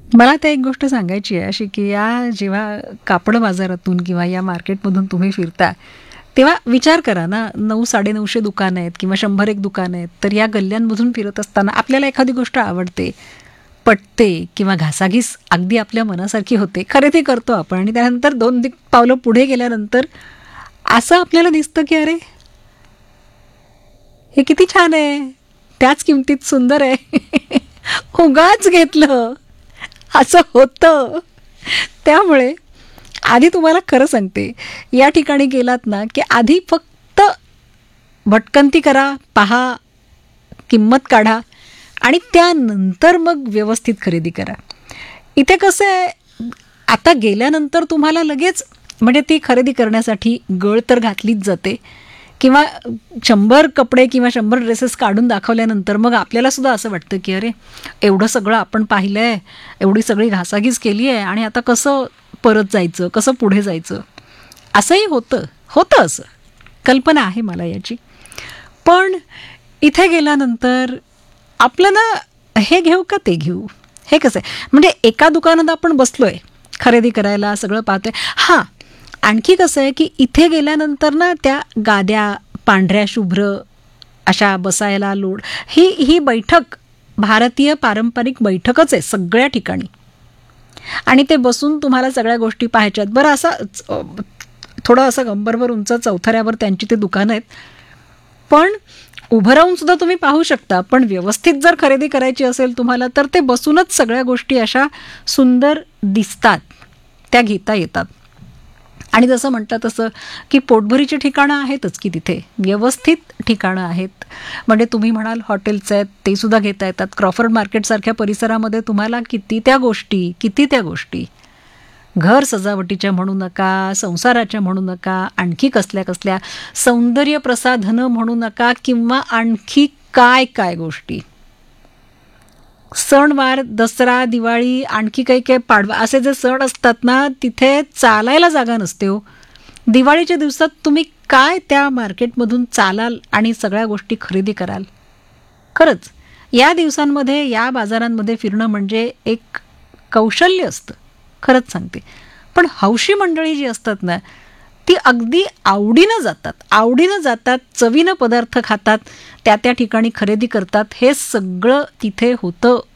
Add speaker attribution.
Speaker 1: मला आता एक गोष्ट सांगायची आहे अशी, की जेव्हा कापड बाजारातून किंवा या मार्केटमधून तुम्ही फिरता, तेव्हा विचार करा ना, 900-950 दुकानं आहेत किंवा 100-1 दुकानं आहेत. तर या गल्ल्यांमधून फिरत असताना आपल्याला एखादी गोष्ट आवडते, पटते किंवा घासाघीस अगदी आपल्या मनासारखी होते. खरेदी करतो आपण आणि त्यानंतर 2 पावलं पुढे गेल्यानंतर असं आपल्याला दिसतं, की अरे, हे किती छान आहे, त्याच किमतीत सुंदर आहे. उगाच घेतलं असं होतं. त्यामुळे आधी तुम्हाला खरं सांगते, या ठिकाणी गेलात ना, की आधी फक्त भटकंती करा, पहा, किंमत काढा आणि त्यानंतर मग व्यवस्थित खरेदी करा. इथे कसं आहे, आता गेल्यानंतर तुम्हाला लगेच म्हणजे ती खरेदी करण्यासाठी गळ तर घातलीच जाते किंवा 100 कपडे किंवा 100 ड्रेसेस काढून दाखवल्यानंतर मग आपल्याला सुद्धा असं वाटतं, की अरे, एवढं सगळं आपण पाहिलं आहे, एवढी सगळी घासाघीस केली आहे आणि आता कसं परत जायचं, कसं पुढे जायचं, असंही होतं असं. कल्पना आहे मला याची. पण इथे गेल्यानंतर आपलं ना, हे घेऊ का ते घेऊ, हे कसं आहे, म्हणजे एका दुकानात आपण बसलोय खरेदी करायला, सगळं पाहतोय. हां, आणखी कसं आहे, की इथे गेल्यानंतर ना त्या गाद्या पांढऱ्या शुभ्र अशा बसायला लोड, ही बैठक भारतीय पारंपरिक बैठकच आहे सगळ्या ठिकाणी. आणि ते बसून तुम्हाला सगळ्या गोष्टी पाहायच्यात. बरं, असं थोडं असं गंबरभर उंच चौथऱ्यावर त्यांची ते दुकानं आहेत, पण उभं राहून सुद्धा तुम्ही पाहू शकता. पण व्यवस्थित जर खरेदी करायची असेल तुम्हाला, तर ते बसूनच सगळ्या गोष्टी अशा सुंदर दिसतात, त्या घेता येतात. आणि जसं म्हणतात तसं, की पोटभरीची ठिकाणं आहेतच की तिथे, व्यवस्थित ठिकाणं आहेत. म्हणजे तुम्ही म्हणाल हॉटेल्स आहेत, ते सुद्धा घेता येतात. क्रॉफर्ड मार्केटसारख्या परिसरामध्ये तुम्हाला किती त्या गोष्टी, घर सजावटीच्या म्हणू नका, संसाराच्या म्हणू नका, आणखी कसल्या सौंदर्य प्रसाधनं म्हणू नका किंवा आणखी काय गोष्टी, सणवार, दसरा, दिवाळी, आणखी काही पाडवा, असे जे सण असतात ना, तिथे चालायला जागा नसते हो. दिवाळीच्या दिवसात तुम्ही काय त्या मार्केटमधून चालाल आणि सगळ्या गोष्टी खरेदी कराल. खरंच या दिवसांमध्ये या बाजारांमध्ये फिरणं म्हणजे एक कौशल्य असतं, खरंच सांगते. पण हौशी मंडळी जी असतात ना, ती अगदी आवडीनं जातात, चवीनं पदार्थ खातात, त्या ठिकाणी खरेदी करतात. हे सगळं तिथे होतं